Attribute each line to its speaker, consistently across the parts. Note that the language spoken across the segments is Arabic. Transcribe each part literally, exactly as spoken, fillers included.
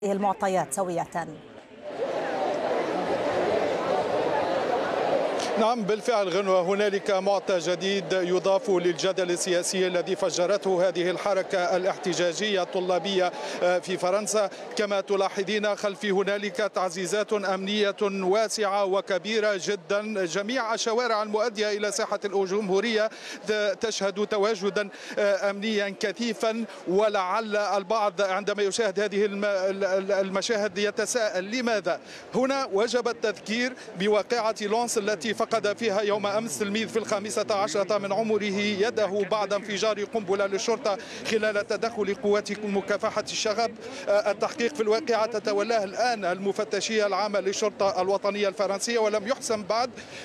Speaker 1: المعطيات سوية.
Speaker 2: نعم بالفعل غنوة، هنالك معطى جديد يضاف للجدل السياسي الذي فجرته هذه الحركة الاحتجاجية الطلابية في فرنسا. كما تلاحظين خلفي هنالك تعزيزات أمنية واسعة وكبيرة جدا. جميع الشوارع المؤدية إلى ساحة الجمهورية تشهد تواجدا أمنيا كثيفا، ولعل البعض عندما يشاهد هذه المشاهد يتساءل لماذا. هنا وجب التذكير بواقعة لونس التي فقد فيها يوم أمس تلميذ في الخامسة عشرة من عمره يده بعد انفجار قنبلة للشرطة خلال تدخل قوات مكافحة الشغب. التحقيق في الواقعة تتولاه الآن المفتشية العامة للشرطة الوطنية الفرنسية، ولم يحسم بعد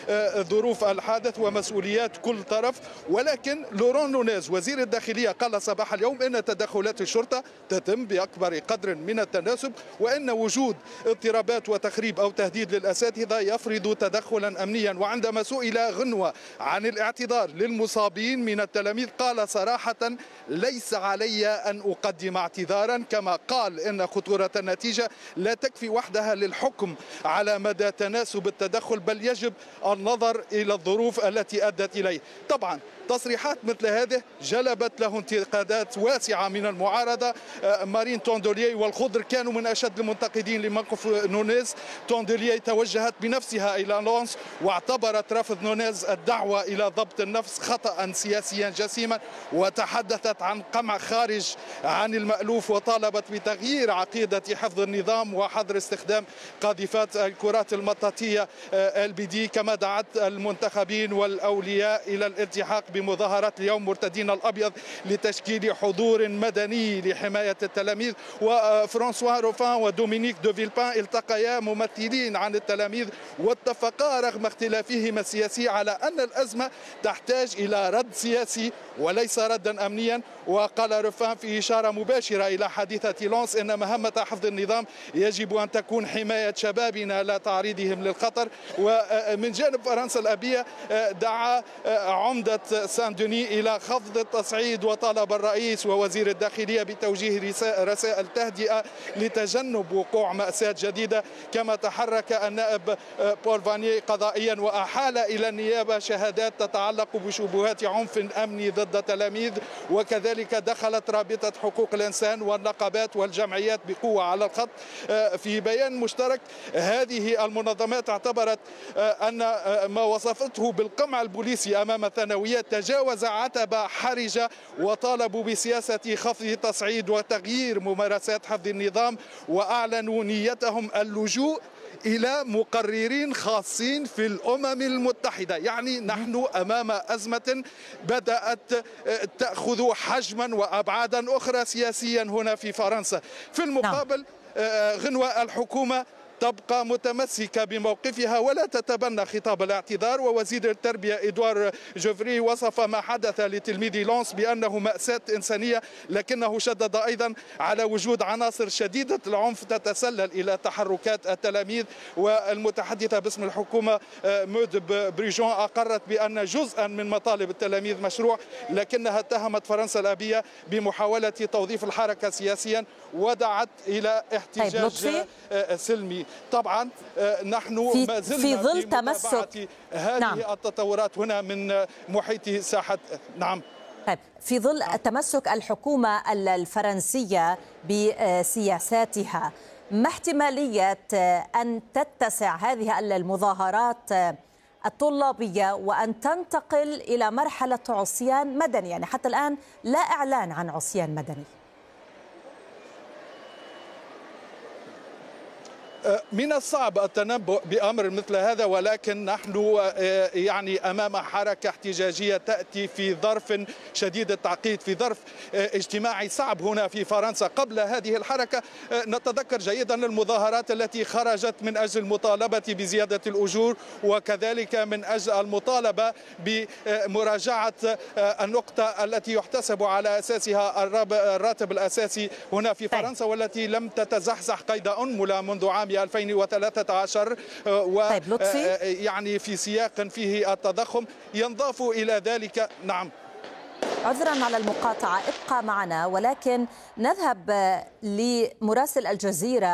Speaker 2: ظروف الحادث ومسؤوليات كل طرف. ولكن لوران نونيز وزير الداخلية قال صباح اليوم إن تدخلات الشرطة تتم بأكبر قدر من التناسب، وإن وجود اضطرابات وتخريب أو تهديد للأساتذة يفرض تدخلا أمنيا. وعندما سئل غنوة عن الاعتذار للمصابين من التلاميذ قال صراحة: ليس علي أن أقدم اعتذارا. كما قال إن خطورة النتيجة لا تكفي وحدها للحكم على مدى تناسب التدخل، بل يجب النظر إلى الظروف التي أدت إليه. طبعا تصريحات مثل هذه جلبت له انتقادات واسعة من المعارضة. مارين توندوليي والخضر كانوا من أشد المنتقدين لموقف نونيز. توندوليي توجهت بنفسها إلى لونس واعتبرت رفض نونيز الدعوة إلى ضبط النفس خطأ سياسيا جسيما، وتحدثت عن قمع خارج عن المألوف، وطالبت بتغيير عقيدة حفظ النظام وحظر استخدام قاذفات الكرات المطاطية ال بي دي. كما دعت المنتخبين والأولياء إلى الالتحاق بمظاهرات اليوم مرتدين الأبيض لتشكيل حضور مدني لحماية التلاميذ. وفرانسوا روفان ودومينيك دو فيلبان التقيا ممثلين عن التلاميذ واتفقا رغم اختلافهما السياسي على أن الأزمة تحتاج إلى رد سياسي وليس ردا أمنيا. وقال روفان في إشارة مباشرة إلى حادثة لونس إن مهمة حفظ النظام يجب أن تكون حماية شبابنا لا تعريضهم للخطر. ومن جانب فرنسا الأبية دعا عمدة سان دوني إلى خفض التصعيد، وطالب الرئيس ووزير الداخلية بتوجيه رسائل تهدئة لتجنب وقوع مأساة جديدة. كما تحرك النائب بول فاني قضائيا وأحال إلى النيابة شهادات تتعلق بشبهات عنف أمني ضد تلاميذ. وكذلك دخلت رابطة حقوق الإنسان والنقابات والجمعيات بقوة على الخط. في بيان مشترك هذه المنظمات اعتبرت أن ما وصفته بالقمع البوليسي أمام ثانويات تجاوز عتبة حرجة، وطالبوا بسياسة خفض تصعيد وتغيير ممارسات حفظ النظام، وأعلنوا نيتهم اللجوء إلى مقررين خاصين في الأمم المتحدة. يعني نحن أمام أزمة بدأت تأخذ حجما وأبعادا أخرى سياسيا هنا في فرنسا. في المقابل غنوة الحكومة تبقى متمسكة بموقفها ولا تتبنى خطاب الاعتذار. ووزير التربية إدوار جوفري وصف ما حدث لتلميذ لونس بأنه مأساة إنسانية، لكنه شدد أيضا على وجود عناصر شديدة العنف تتسلل إلى تحركات التلاميذ. والمتحدثة باسم الحكومة مود بريجون أقرت بأن جزءا من مطالب التلاميذ مشروع، لكنها اتهمت فرنسا الأبية بمحاولة توظيف الحركة سياسيا ودعت إلى احتجاج سلمي. طبعا نحن ما زلنا
Speaker 1: في ظل
Speaker 2: في
Speaker 1: تمسك
Speaker 2: هذه نعم. التطورات هنا من محيط ساحة. نعم
Speaker 1: طيب في ظل نعم. تمسك الحكومة الفرنسية بسياساتها، ما احتمالية أن تتسع هذه المظاهرات الطلابية وأن تنتقل إلى مرحلة عصيان مدني؟ يعني حتى الآن لا إعلان عن عصيان مدني.
Speaker 2: من الصعب التنبؤ بأمر مثل هذا، ولكن نحن يعني أمام حركة احتجاجية تأتي في ظرف شديد التعقيد، في ظرف اجتماعي صعب هنا في فرنسا. قبل هذه الحركة نتذكر جيدا المظاهرات التي خرجت من أجل المطالبة بزيادة الأجور، وكذلك من أجل المطالبة بمراجعة النقطة التي يحتسب على أساسها الراتب الأساسي هنا في فرنسا، والتي لم تتزحزح قيد أنملة منذ عام ألفين وثلاثة عشر. ويعني في سياق فيه التضخم ينضاف إلى ذلك. نعم
Speaker 1: عذرا على المقاطعة، ابقى معنا، ولكن نذهب لمراسل الجزيرة